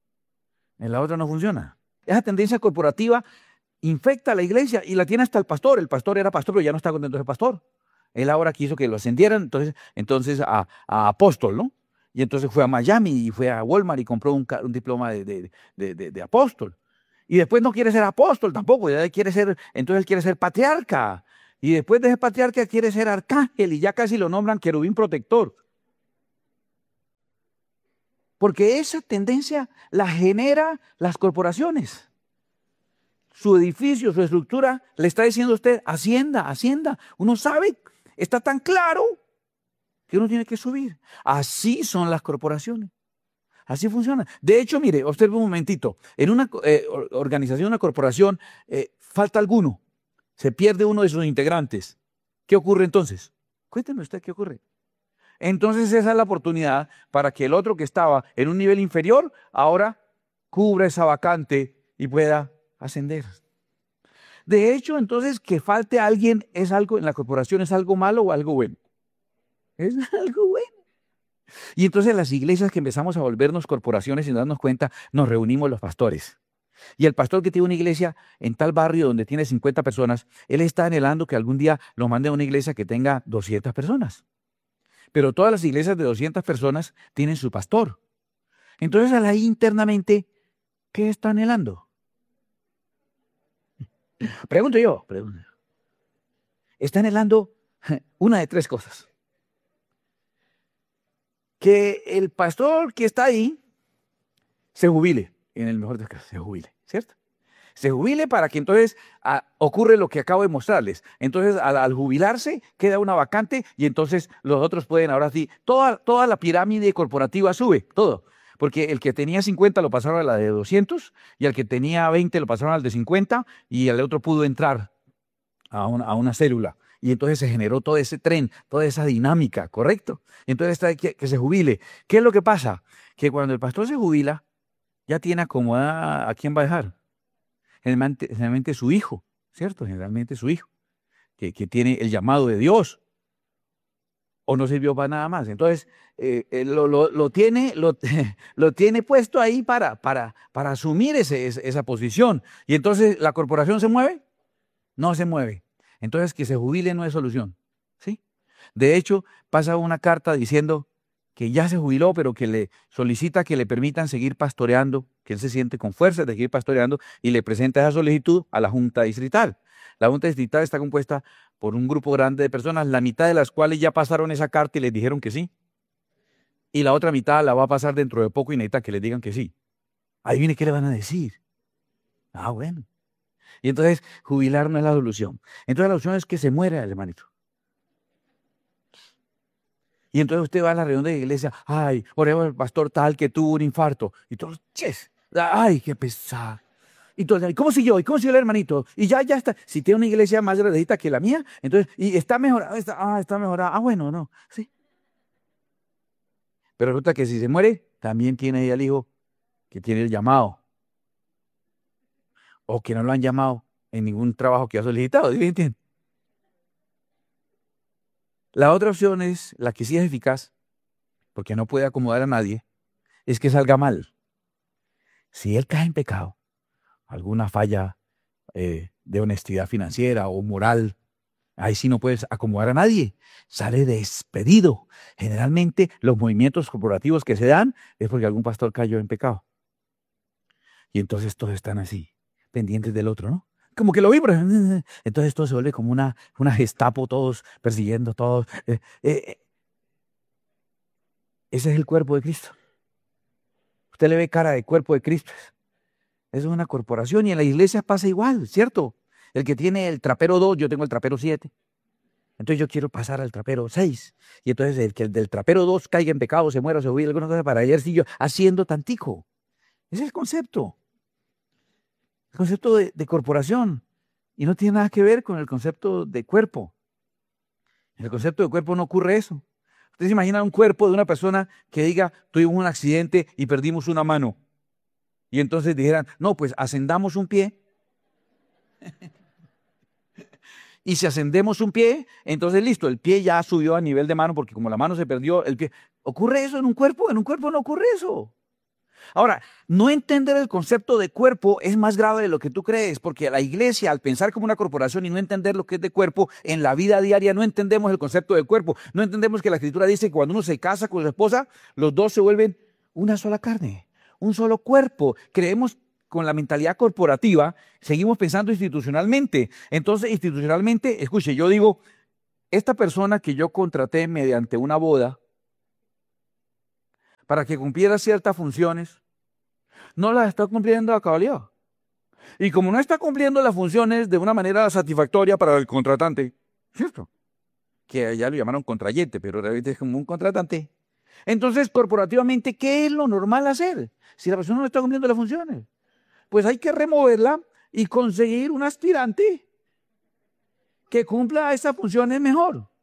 Speaker 2: En la otra no funciona. Esa tendencia corporativa infecta a la iglesia y la tiene hasta el pastor. El pastor era pastor, pero ya no está contento ese pastor. Él ahora quiso que lo ascendieran, entonces, entonces a, a apóstol, ¿no? Y entonces fue a Miami y fue a Walmart y compró un, un diploma de, de, de, de, de apóstol. Y después no quiere ser apóstol tampoco, ya quiere ser, entonces él quiere ser patriarca. Y después de ser patriarca quiere ser arcángel y ya casi lo nombran querubín protector. Porque esa tendencia la genera las corporaciones. Su edificio, su estructura, le está diciendo a usted, hacienda, hacienda. Uno sabe, está tan claro que uno tiene que subir. Así son las corporaciones. Así funciona. De hecho, mire, observe un momentito. En una eh, organización, una corporación, eh, falta alguno. Se pierde uno de sus integrantes. ¿Qué ocurre entonces? Cuénteme usted qué ocurre. Entonces esa es la oportunidad para que el otro que estaba en un nivel inferior ahora cubra esa vacante y pueda ascender. De hecho, entonces, que falte alguien es algo en la corporación, ¿es algo malo o algo bueno? Es algo bueno. Y entonces las iglesias que empezamos a volvernos corporaciones sin darnos cuenta, nos reunimos los pastores. Y el pastor que tiene una iglesia en tal barrio donde tiene cincuenta personas, él está anhelando que algún día lo mande a una iglesia que tenga doscientas personas. Pero todas las iglesias de doscientas personas tienen su pastor. Entonces, ahí internamente, ¿qué está anhelando? Pregunto yo, pregunto. Está anhelando una de tres cosas. Que el pastor que está ahí se jubile, en el mejor de los casos, se jubile, ¿cierto? Se jubile para que entonces a, ocurre lo que acabo de mostrarles. Entonces, al, al jubilarse, queda una vacante y entonces los otros pueden, ahora sí, toda, toda la pirámide corporativa sube, todo. Porque el que tenía cincuenta lo pasaron a la de doscientos y al que tenía veinte lo pasaron al de cincuenta y el otro pudo entrar a una, a una célula. Y entonces se generó todo ese tren, toda esa dinámica, ¿correcto? Entonces está que, que se jubile. ¿Qué es lo que pasa? Que cuando el pastor se jubila, ya tiene acomodada a quién va a dejar. Generalmente, generalmente su hijo, ¿cierto? Generalmente su hijo, que, que tiene el llamado de Dios. O no sirvió para nada más. Entonces, eh, eh, lo, lo, lo, tiene, lo, lo tiene puesto ahí para, para, para asumir ese, esa posición. Y entonces, ¿la corporación se mueve? No se mueve. Entonces, que se jubile no es solución, ¿sí? De hecho, pasa una carta diciendo que ya se jubiló, pero que le solicita que le permitan seguir pastoreando, que él se siente con fuerza de seguir pastoreando, y le presenta esa solicitud a la Junta Distrital. La Junta Distrital está compuesta por un grupo grande de personas, la mitad de las cuales ya pasaron esa carta y les dijeron que sí. Y la otra mitad la va a pasar dentro de poco y necesita que les digan que sí. Ahí viene qué le van a decir. Ah, bueno. Y entonces, jubilar no es la solución. Entonces, la solución es que se muera el hermanito. Y entonces usted va a la reunión de la iglesia, ay, oremos al pastor tal que tuvo un infarto. Y todos, yes, ay, qué pesado. Y todos, ¿y cómo siguió? ¿Y cómo siguió el hermanito? Y ya, ya está. Si tiene una iglesia más grandecita que la mía, entonces, y está mejorada, está, ah, está mejorada. Ah, bueno, no, sí. Pero resulta que si se muere, también tiene ahí al hijo que tiene el llamado. O que no lo han llamado en ningún trabajo que ha solicitado, ¿sí me entienden? La otra opción es, la que sí es eficaz, porque no puede acomodar a nadie, es que salga mal. Si él cae en pecado, alguna falla eh, de honestidad financiera o moral, ahí sí no puedes acomodar a nadie, sale despedido. Generalmente los movimientos corporativos que se dan es porque algún pastor cayó en pecado. Y entonces todos están así, pendientes del otro, ¿no? Como que lo vi, pero entonces esto se vuelve como una, una Gestapo, todos persiguiendo, todos. Eh, eh, ese es el cuerpo de Cristo. Usted le ve cara de cuerpo de Cristo. Es una corporación y en la iglesia pasa igual, ¿cierto? El que tiene el trapero dos, yo tengo el trapero siete. Entonces yo quiero pasar al trapero seis. Y entonces el que el del trapero dos caiga en pecado, se muera, se huye, alguna cosa para ayer sigo haciendo tantico. Ese es el concepto. El concepto de, de corporación. Y no tiene nada que ver con el concepto de cuerpo. En el concepto de cuerpo no ocurre eso. Usted se imagina un cuerpo de una persona que diga, tuvimos un accidente y perdimos una mano. Y entonces dijeran, no, pues ascendamos un pie. Y si ascendemos un pie, entonces listo, el pie ya subió a nivel de mano porque como la mano se perdió, el pie. ¿Ocurre eso en un cuerpo? En un cuerpo no ocurre eso. Ahora, no entender el concepto de cuerpo es más grave de lo que tú crees, porque la iglesia, al pensar como una corporación y no entender lo que es de cuerpo, en la vida diaria no entendemos el concepto de cuerpo. No entendemos que la Escritura dice que cuando uno se casa con su esposa, los dos se vuelven una sola carne, un solo cuerpo. Creemos con la mentalidad corporativa, seguimos pensando institucionalmente. Entonces, institucionalmente, escuche, yo digo, esta persona que yo contraté mediante una boda para que cumpliera ciertas funciones, no las está cumpliendo a cabalidad. Y como no está cumpliendo las funciones de una manera satisfactoria para el contratante, ¿cierto? Que allá lo llamaron contrayente, pero realmente es como un contratante. Entonces, corporativamente, ¿qué es lo normal hacer? Si la persona no está cumpliendo las funciones, pues hay que removerla y conseguir un aspirante que cumpla esas funciones mejor.